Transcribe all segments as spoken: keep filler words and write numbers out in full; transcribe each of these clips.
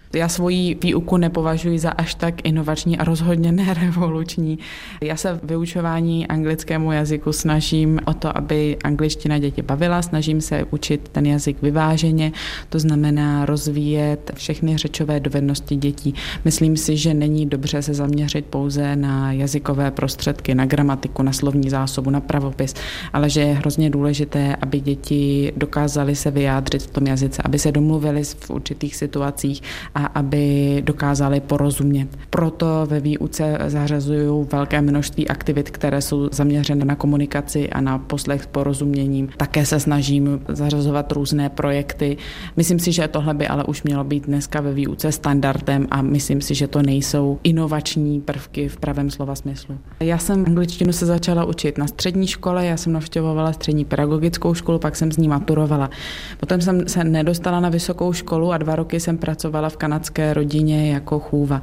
Já svoji výuku nepovažuji za až tak inovační a rozhodně ne revoluční. Já se vyučování anglickému jazyku snažím o to, aby angličtina děti bavila, snažím se učit ten jazyk vyváženě, to znamená rozvíjet všechny řečové dovednosti dětí. Myslím si, že není dobře se zaměřit pouze na jazykové prostředky, na gramatiku, na slovní zásobu, na pravopis, ale že je hrozně důležité, aby děti dokázaly se vyjádřit v tom jazyce, aby se domluvili v určitých situacích a aby dokázali porozumět. Proto ve výuce zařazuju velké množství aktivit, které jsou zaměřené na komunikaci a na poslech s porozuměním. Také se snažím zařazovat různé projekty. Myslím si, že tohle by ale už mělo být dneska ve výuce standardem a myslím si, že to nejsou inovační prvky v pravém slova smyslu. Já jsem angličtinu se začala učit na střední škole, já jsem navštěvovala střední pedagogickou školu, pak jsem z ní maturovala. Potom jsem se nedostala na vysokou školu a dva roky jsem pracovala v kanadské rodině jako chůva.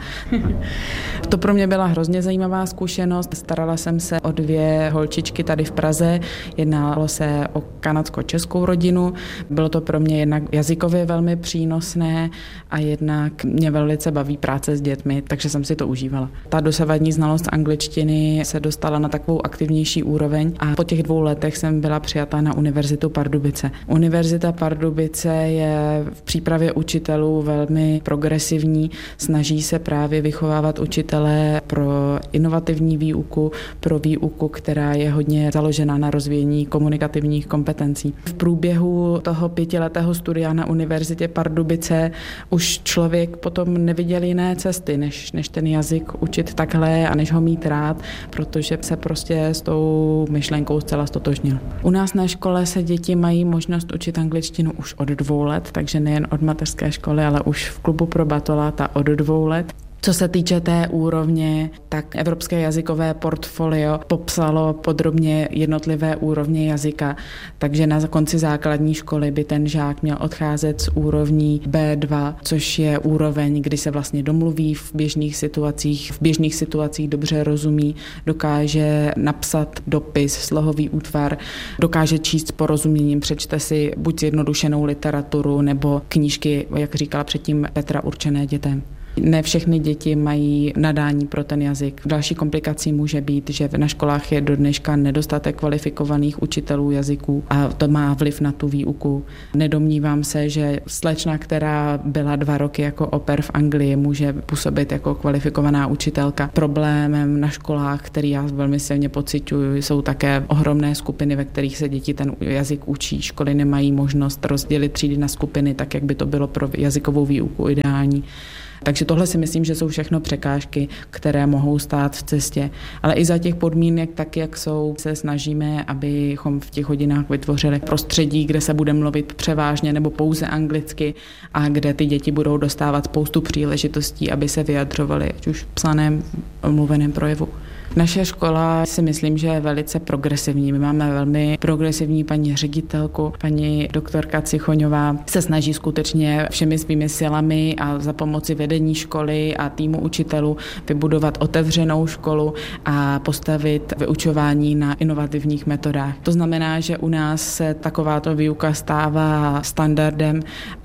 To pro mě byla hrozně zajímavá zkušenost. Starala jsem se o dvě holčičky tady v Praze. Jednalo se o kanadsko-českou rodinu. Bylo to pro mě jednak jazykově velmi přínosné a jednak mě velice baví práce s dětmi, takže jsem si to užívala. Ta dosavadní znalost angličtiny se dostala na takovou aktivnější úroveň a po těch dvou letech jsem byla přijata na Univerzitu Pardubice. Univerzita Pardubice je v přípravě učitelů velmi progresivní, snaží se právě vychovávat učitele pro inovativní výuku, pro výuku, která je hodně založena na rozvíjení komunikativních kompetencí. V průběhu toho pětiletého studia na Univerzitě Pardubice už člověk potom neviděl jiné cesty, než, než ten jazyk učit takhle a než ho mít rád, protože se prostě s tou myšlenkou zcela stotožnil. U nás na škole se děti mají možnost učit angličtinu už od dvou let, takže nejen od mateřské školy, ale už v klubu pro batoláta od dvou let. Co se týče té úrovně, tak Evropské jazykové portfolio popsalo podrobně jednotlivé úrovně jazyka, takže na konci základní školy by ten žák měl odcházet z úrovní bé dva, což je úroveň, kdy se vlastně domluví v běžných situacích, v běžných situacích dobře rozumí, dokáže napsat dopis, slohový útvar, dokáže číst s porozuměním, přečte si buď zjednodušenou literaturu nebo knížky, jak říkala předtím Petra, určené dětem. Ne všechny děti mají nadání pro ten jazyk. Další komplikací může být, že na školách je do dneška nedostatek kvalifikovaných učitelů jazyků a to má vliv na tu výuku. Nedomnívám se, že slečna, která byla dva roky jako au pair v Anglii, může působit jako kvalifikovaná učitelka. Problémem na školách, který já velmi silně pociťuji, jsou také ohromné skupiny, ve kterých se děti ten jazyk učí. Školy nemají možnost rozdělit třídy na skupiny, tak jak by to bylo pro jazykovou výuku ideální. Takže tohle si myslím, že jsou všechno překážky, které mohou stát v cestě. Ale i za těch podmínek, tak jak jsou, se snažíme, abychom v těch hodinách vytvořili prostředí, kde se bude mluvit převážně nebo pouze anglicky a kde ty děti budou dostávat spoustu příležitostí, aby se vyjadřovaly, ať už v psaném, mluveném projevu. Naše škola si myslím, že je velice progresivní. My máme velmi progresivní paní ředitelku, paní doktorka Cichoňová se snaží skutečně všemi svými silami a za pomoci vedení školy a týmu učitelů vybudovat otevřenou školu a postavit vyučování na inovativních metodách. To znamená, že u nás se takováto výuka stává standardem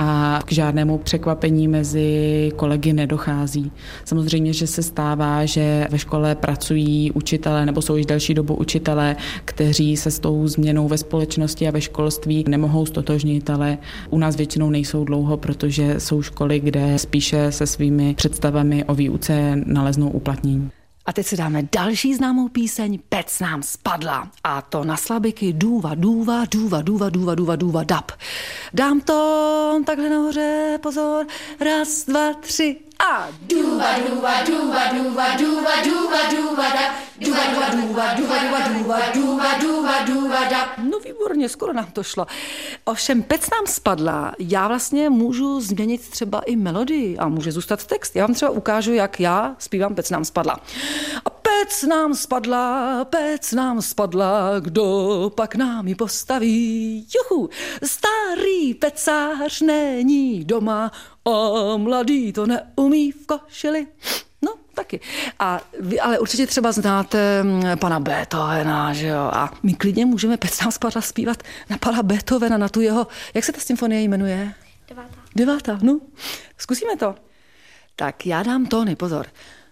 a k žádnému překvapení mezi kolegy nedochází. Samozřejmě, že se stává, že ve škole pracují učitelé nebo jsou již delší dobu učitelé, kteří se s tou změnou ve společnosti a ve školství nemohou stotožnit, ale u nás většinou nejsou dlouho, protože jsou školy, kde spíše se svými představami o výuce naleznou uplatnění. A teď si dáme další známou píseň Pec nám spadla. A to na slabiky důva, důva, důva, důva, důva, důva, důva, dap. Dám to takhle nahoře, pozor, raz, dva, tři a důva, důva, důva, důva, důva, důva, důva, dap. Důva, důva, důva, důva, důva, důva, důva, důva, důva, dap. No výborně, skoro nám to šlo. Ovšem Pec nám spadla. Já vlastně můžu změnit třeba i melodii a může zůstat text. Já vám třeba ukážu, jak já zpívám Pec nám spadla. A pec nám spadla, pec nám spadla, kdo pak nám ji postaví? Juhu, starý pecář není doma, a mladý to neumí v košili. No, taky. A vy ale určitě třeba znáte pana Beethovena, že jo? A my klidně můžeme Pec nám spadla zpívat na pana Beethovena, na tu jeho, jak se ta symfonie jmenuje? Devátá. Devátá, no. Zkusíme to. Tak já dám tóny, pozor.